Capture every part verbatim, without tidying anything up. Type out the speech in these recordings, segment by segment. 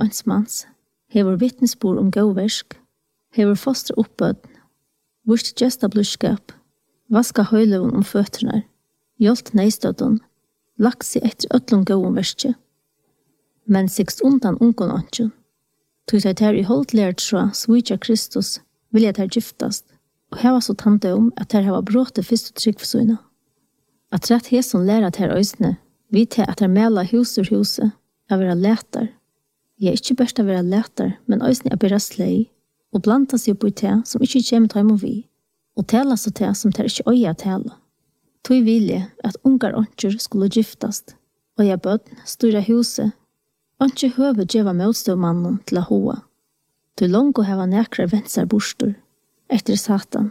einsmans, hever vittnesbord om gåversk, hever foster oppbød, vurst gesta bluskap, vaska høyløven om føtternar, hjolt neistøtten, lagt seg etter ötlun gåum verskje. Men sikst undan ungon ansjon, tog det her i holdt lært fra svitja Kristus, vilja der giftast, og heva så tante om at der heva bråte fyrst trygg for søyna. At rett heson læra at her øysne, vi til at her mela hus ur huset, er vera lætar. Jeg er ikke best av vera lætar, men øysne er bera slei, og blanda seg på i te som ikke kjem til og vi, og tela så te som ter ikke øya tela. Tog vilje at ungar ansjer skulle giftast, og jeg bød styra huset, ansje høve djeva motstøvmannen til a hoa. Tog longo heva nekrar vensar bostor, etter satan.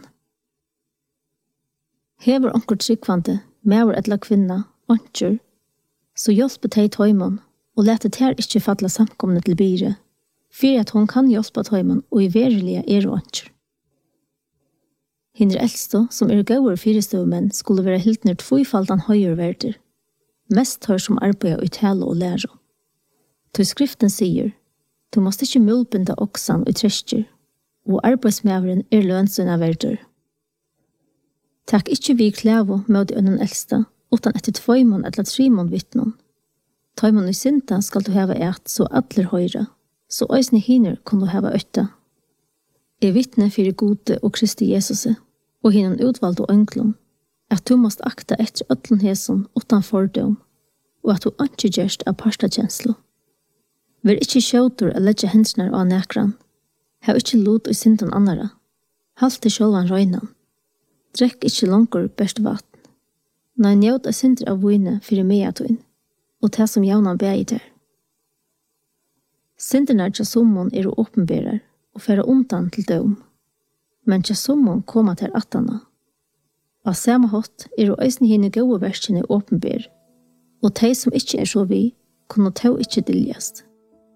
Hever onkur tryggvande, mever etla kvinna, ansjer, så hjelpe teg tøymon, og lete ter ikkje falla samkomne til byrje, for at hon kan hjelpe tøymon og i verilige er og ansjer. Hindre eldstå, som er gauer fyrestøvmenn, skulle være helt nær tvøyfaldan høyere verder, mest hør som arbeid og tale og lære. Til skriften sier, du måste ikke mulbinda oksan og treskjer, og arbeidsmæveren er lønnsønna verder. Takk ikkje vi klævo med de ønnen eldsta, utan etter tvøymon eller trimon vittnon. Tøymon i synta skal du heva eit så atler høyre, så øysne hiner kan du heva øtta. Er vittne fyrir gode og Kristi Jesuse, og hinnan utvalgt og ønglom, at du måst akta etter ötlen heson utan fordom, og at du ikke gjerst av parstakjenslo. Vær ikkje sjautur a letja hensnar og nekran, hev ikkje lot og syndan annara, halt til sjølvan røynan, drekk ikkje langkur best vatn, nei njóta synder av vune fyrir meatun, og det som jaunan bægir der. Syndernar tja summon er å åpenberar, og færa undan til døm, men tja summon koma til attana. Av samme hatt er å eisne hine gode verskene åpenber, og de som ikkje er så vi, kunne tau ikkje diljast.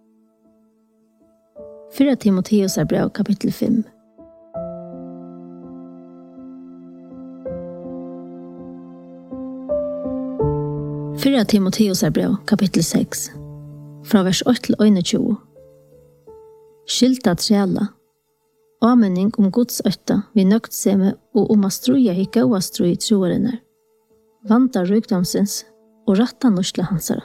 Fyrra Timoteus er brev kapittel fem. Fyrra Timoteus er brev kapittel seks, fra vers åtte til einogtjúgu. Skilta trela, avmenning om Guds øtta vi nøgtseme og om a struja i gaua strui troarinnar, vanta rykdomsins og ratta norsle hansara.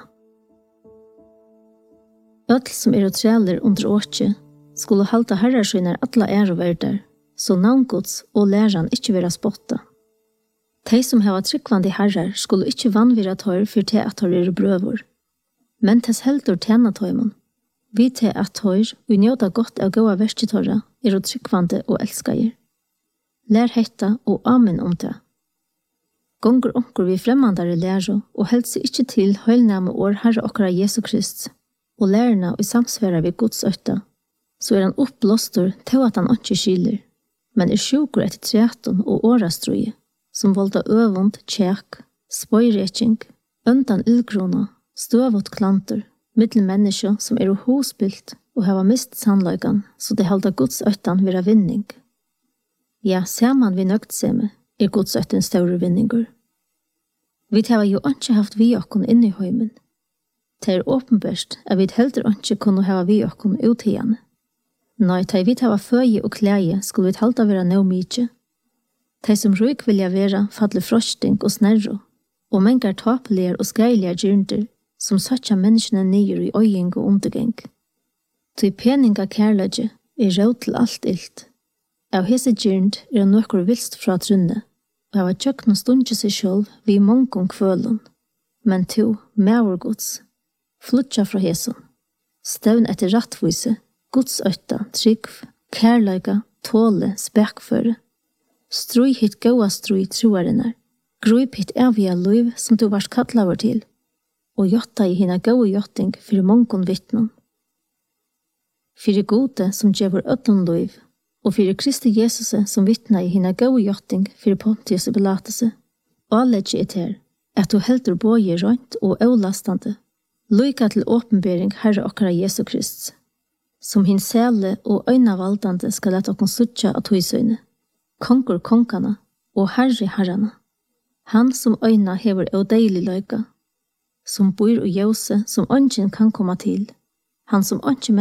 Öll som er og treler under årtje skulle halta herrarskynar atla æroverdar, så navngods og læran ikkje vera spotta. Tei som heva tryggvandi herrar skulle ikkje vannvira tøyr for te at tøyr er brøvor, men tes heldur tjena tøymon. Vi til at tøyr, vi njóta godt av gåa versketøyra, er og tryggvande og elskaier. Lær hetta og amen om det. Gonger onkur vi fremmandare læro, og helst ikkje til høylname år Herre okkara Jesu Krist, og lærna og samsværa vi Guds øtta, så er han uppblåstor til at han ikke skiler, men er sjukur etter treton og årastruje, som volda øvund, tjekk, spøyreking, undan ildgrona, støvot klanter, mittel mennesker som er hospilt og hava mist sannløygan, så det halda Guds øttan vera vinning. Ja, saman vi nøgtseme, er Guds øtten større vinningur. Vi hava jo ikke haft vi okkon inni i heimen. Det er åpenbørst at vi heldur ikke kunne hava vi okkon ut igjen. Nei, ta vi hava føye og klæje skulle vi halda vera no mykje. De som ryk vilja vera falle frosting og snerro, og mengar tapelier og skreilige gyrnder, som satja menneskene nyer i øying og undergeng. Tui peninga kærløgje er råd til alt ilt. Av hese gyrnd er nokkur vilst fra trunne, og av tjøkken stundje seg sjølv vi mongkong kvølun. Men to, mevergods, flutja fra hesen. Støvn etter rattvise, Guds øtta, tryggv, kærløyga, tåle, spekføre. Strui hit gaua strui troarinnar. Gruip hit evige liv som du vars kattlaver til, og jotta i hina gaua jotting fyrir mongkong vittnon. Fyrir gode som djevur ötlun liv, og fyrir Kristi Jesuse som vittna i hina gaua jotting fyrir Pontius og belatelse, og allegje et her, at du heldur boje rønt og avlastande, lyka til åpenbering Herre okkara Jesu Krist, som hin sæle og øynavaldande skal leta okkon sutja av tøysøyne, konkur konkana og herre herrana. Han som øyna hever eudeilig løyka, som bor og jøse som ønsken kan komma til, han som ønsken